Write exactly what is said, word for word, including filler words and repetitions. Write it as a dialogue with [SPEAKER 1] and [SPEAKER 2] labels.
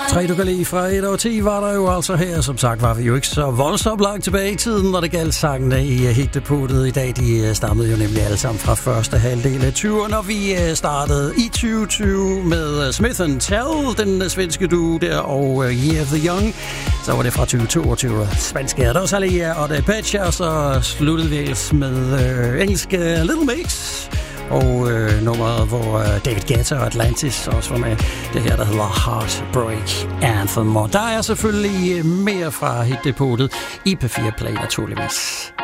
[SPEAKER 1] Tre du kan lide fra et og ti var der jo altså her. Som sagt var vi jo ikke så voldsomt langt tilbage i tiden, når det galt sangene i hitdeputet. I dag de stammede jo nemlig alle sammen fra første halvdel af tyverne, og vi startede i tyve tyve med Smith and Tell, den svenske duo der, og Year of the Young. Så var det fra tyve toogtyve svenske Rosalia og Depeche, og så sluttede vi ellers med øh, engelske Little Mix. Og øh, nummeret, hvor øh, David Guetta og Atlantis også var med. Det her, der hedder Heartbreak Anthem. Og der er selvfølgelig mere fra hitdeputet i P fire Play naturligvis.